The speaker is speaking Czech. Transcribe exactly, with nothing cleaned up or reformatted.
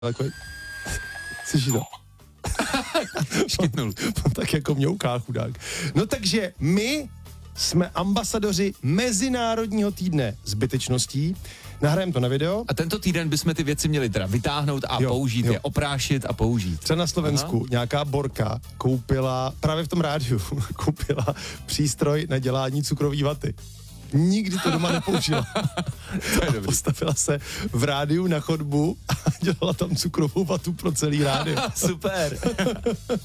Takový... Slyší to? Škytnul. Tak jako mňouká chudák. No takže my jsme ambasadoři Mezinárodního týdne zbytečností. Nahrajeme to na video. A tento týden bychom ty věci měli teda vytáhnout a jo, použít jo. je, oprášit a použít. Třeba na Slovensku Aha. nějaká borka koupila, právě v tom rádiu, koupila přístroj na dělání cukrový vaty. Nikdy to doma nepoužila. To je dobrý. Postavila se v rádiu na chodbu a dělala tam cukrovou vatu pro celý rádio. Super.